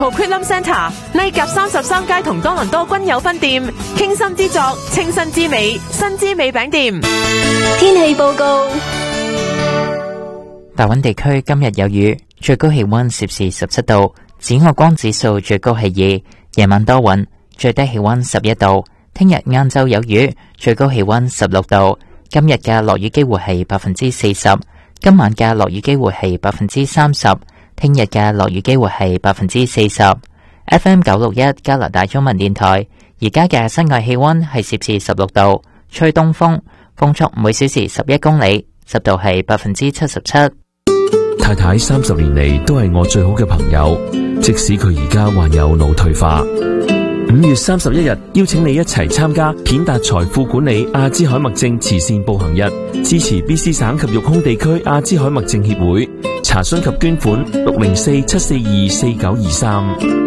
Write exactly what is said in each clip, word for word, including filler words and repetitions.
Quitlam Centre、麗甲三十三街同多倫多均有分店。傾心之作，清新之美，新之美餅店。 天氣報告： 大溫地區今日有雨，最高氣溫攝氏十七度，紫外光指數最高係二，夜晚多雲，最低氣溫十一度。聽日晏晝有雨，最高氣溫十六度。今日嘅落雨機會係百分之四十，今晚嘅落雨機會係百分之三十。聽日嘅落雨機會係百分之四十。F M 九六一加拿大中文電台，而家嘅室外氣溫係攝氏十六度，吹東風，風速每小時十一公里，濕度係百分之七十七。 太太三十年嚟都係我最好嘅朋友，即使佢而家患有腦退化。五月三十一日，邀請你一齊參加顯達財富管理阿茲海默症慈善步行日，支持 B C 省及育空地區阿茲海默症協會。查詢及捐款六零四七四二四九二三。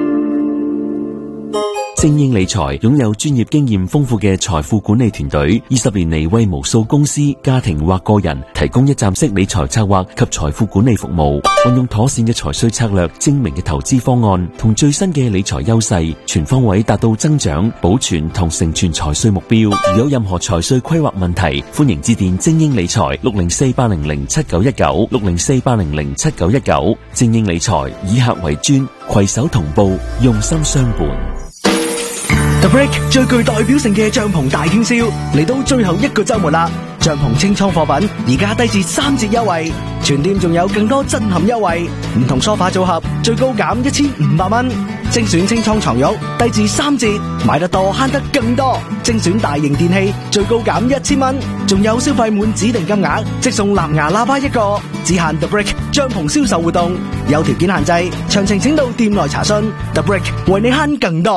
精英理財擁有專業經驗豐富嘅財富管理團隊，二十年嚟為無數公司、家庭或個人提供一站式理財策劃及財富管理服務。運用妥善嘅財稅策略、精明嘅投資方案同最新嘅理財優勢，全方位達到增長、保存同成全財稅目標。如有任何財稅規劃問題，歡迎致電精英理財六零四八零零七九一九六零四八零零七九一九。精英理財以客為尊，攜手同步，用心相伴。 The Brick 最具代表性嘅帳篷大傾銷嚟到最後一個週末啦！帳篷清倉貨品而家低至三折優惠，全店仲有更多震撼優惠，唔同梳化組合最高減一千五百蚊，精選清倉床褥低至三折，買得多慳得更多，精選大型電器最高減一千蚊，仲有消費滿指定金額即送藍牙喇叭一個，只限 The Brick 帳篷銷售活動，有條件限制，詳情請到店內查詢。The Brick 為你慳更多。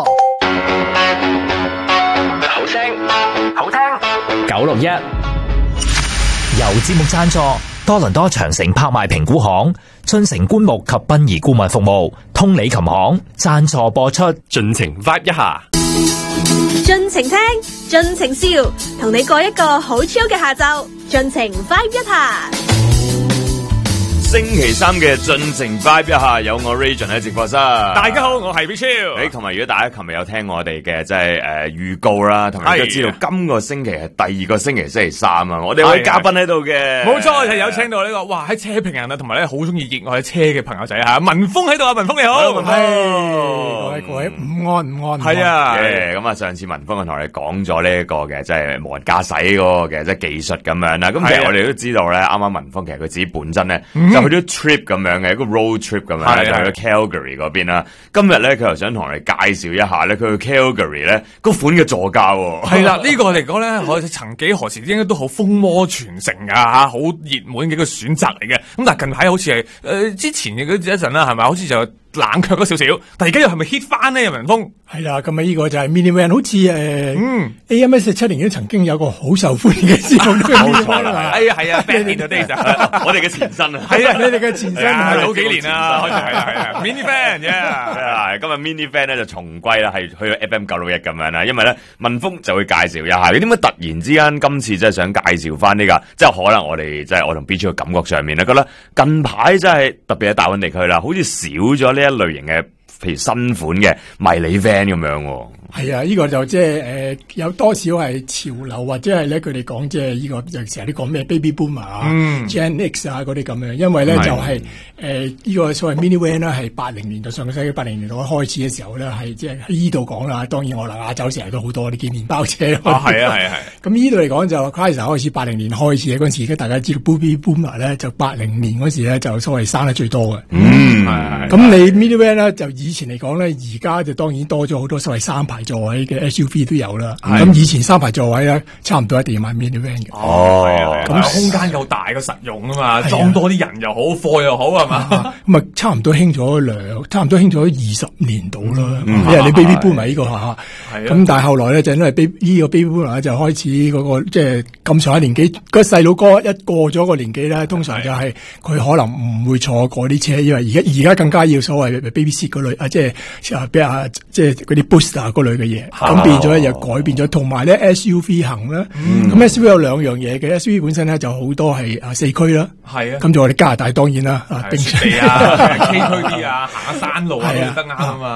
好聲好聽九六一由節目贊助，多倫多長城拍賣評估行、進城棺木及殯儀顧問服務、通理琴行贊助播出。 盡情 vibe 一下， 盡情聽，盡情笑，同你過一個好 chill 嘅下晝，盡情 vibe 一下。 星期三嘅盡情 vibe 一下，有我 Region 喺直播室。 大家好，我係 Bichelle。 誒，同埋如果大家琴日有聽我哋嘅即係誒預告啦，同埋都知道今個星期係第二個星期星期三啊，我哋有位嘉賓喺度嘅。 冇錯，係有請到呢個哇喺車評人啊，同埋咧好中意熱愛車嘅朋友仔吓，文峰喺度啊，文峰你好。 文峰，各位各位午安午安。 係啊，咁啊上次文峰啊同我哋講咗呢一個嘅即係無人駕駛嗰個嘅即係技術咁樣啦。咁其實我哋都知道咧，啱啱文峰其實佢自己本身咧。就去咗 trip 咁樣嘅一個 road trip 咁樣，就去咗 Calgary 嗰邊啦。今日咧，佢又想同我哋介紹一下咧，佢去 Calgary 咧嗰款嘅座駕喎。 係啦，呢個嚟講咧，我曾幾何時應該都好風魔全城噶吓，好熱門嘅一個選擇嚟嘅。咁但係近排好似係誒之前嘅嗰一陣啦，係咪？好似就冷卻咗少少，但係而家又係咪 hit 翻呢？文峰係啦，咁啊呢個就係 Minivan， 好似誒，嗯 A M S 七零都曾經有個好受歡迎嘅司機， 冇錯啦， 係啊係啊 ，Back in the days 我哋嘅前身啊， 係啊，你哋嘅前身係好幾年啦，開始係係係 Minivan，yeah， 今日 Minivan 咧就重歸啦，係去咗 F M 九六一咁樣啦，因為咧文峰就會介紹一下，你點解突然之間今次真係想介紹翻呢個？即係可能我哋即係我同 B 超嘅感覺上面咧，覺得近排真係特別喺大溫地區啦，好似少咗呢一類型嘅，譬如新款嘅迷你 van 咁樣。 係啊，呢、這個就即係誒有多少係潮流，或者係咧佢哋講即係呢個就成日都講咩 baby boomer 啊、嗯、Gen X 啊嗰啲咁樣，因為咧就係誒呢個所謂 minivan 咧係八零年代上個世紀八零年代開始嘅時候咧係即係喺呢度講啦。當然我哋亞洲成日都好多啲見麵包車咯。 啊係啊係啊係。咁呢度嚟講就 Chrysler 開始八零年開始嘅嗰陣時，而家大家知道 baby boomer 咧就八零年嗰時咧就所謂生得最多嘅。嗯，係。咁你 minivan 咧就以前嚟講咧，而家就當然多咗好多所謂三排座位嘅 S U V 都有啦。咁以前三排座位咧，差唔多一定要買 minivan 嘅。 哦，咁空間夠大個實用啊嘛，裝多啲人又好，貨又好係嘛。 咁啊，差唔多興咗兩，差唔多興咗二十年度啦。因為你 baby boomer 呢個吓，咁但係後來咧就因為 baby 呢個 baby boomer 就開始嗰個即係咁上下年紀，個細佬哥一過咗個年紀咧，通常就係佢可能唔會坐嗰啲車，因為而家而家更加要所謂 baby seat 嗰類啊，即係啊，比啊，即係嗰啲 booster 嗰類嘅嘢，咁變咗咧又改變咗，同埋咧 S U V 行啦，咁 S U V 有兩樣嘢嘅 ，S U V 本身咧就好多係啊四驅啦， 係啊， 咁就我哋加拿大當然啦，啊，定地啊，崎嶇啲啊，行下山路啊都得啱啊嘛。